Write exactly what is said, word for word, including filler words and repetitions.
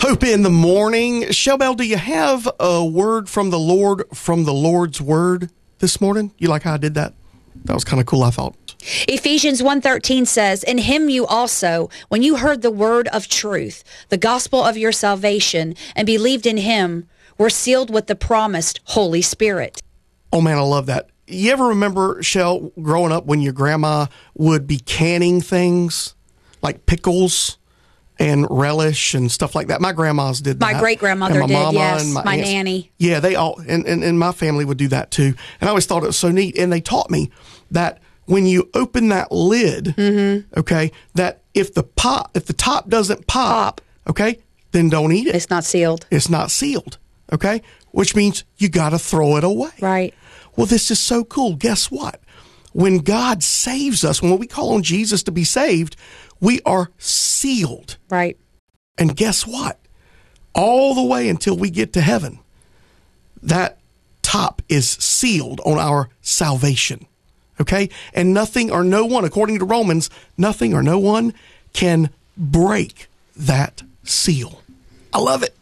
Hope in the morning. Shellbell, do you have a word from the Lord, from the Lord's word this morning? You like how I did that? That was kind of cool, I thought. Ephesians one thirteen says, "In him you also, when you heard the word of truth, the gospel of your salvation, and believed in him, were sealed with the promised Holy Spirit." Oh, man, I love that. You ever remember, Shell, growing up when your grandma would be canning things like pickles and relish and stuff like that? My grandmas did that. My great-grandmother my did, mama yes. and My, my aunts. nanny. Yeah, they all, and, and, and my family would do that too. And I always thought it was so neat. And they taught me that when you open that lid, mm-hmm. okay, that if the pop, if the top doesn't pop, pop, okay, then don't eat it. It's not sealed. It's not sealed, okay? Which means you got to throw it away. Right. Well, this is so cool. Guess what? When God saves us, when we call on Jesus to be saved, we are sealed. Right. And guess what? All the way until we get to heaven, that top is sealed on our salvation. Okay? And nothing or no one, according to Romans, nothing or no one can break that seal. I love it.